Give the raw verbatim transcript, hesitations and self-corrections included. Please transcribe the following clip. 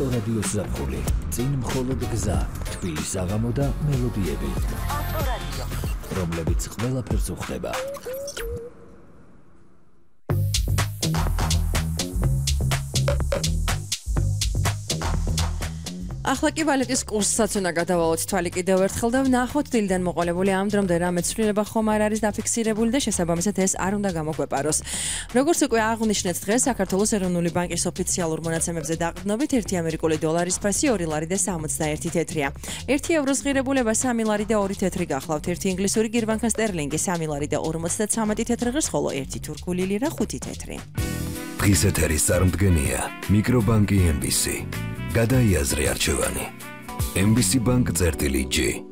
ავტორადიოს ზაფხული. წინ მხოლოდ გზა, თბილი საღამო და მელოდიები. ავტორადიო, რომლებიც ყველაფერს უხდება. ახლა კი ბალეტის კურსსაც უნდა გადავალოთ თვალი კიდევ ერთხელ და ვნახოთ დილიდან მოყოლებული ამ დრომდე რა მეცვლილება ხომ არ არის დაფიქსირებული და შესაბამისად ეს არ უნდა გამოგვეპაროს. როგორც უკვე აღვნიშნეთ დღეს საქართველოს ეროვნული ბანკის ოფიციალურ მონაცემებზე დაყრდნობით ერთი ამერიკული დოლარის ფასი ორი ლარი და სამოცდაერთი თეთრია. ერთი ევროს ღირებულება სამი ლარი და ორი თეთრი გახლავთ. ერთი ინგლისური გირვანქა სტერლინგი სამი ლარი და ორმოცდაცამეტი თეთრი ღირს, ხოლო ერთი თურქული ლირა ხუთი თეთრი. დღის ეთერის წარმდგენია მიკრობანკი ემ ბი სი. გადაიაზრე არჩევანი. ემ ბი სი Bank წერტილი ჯი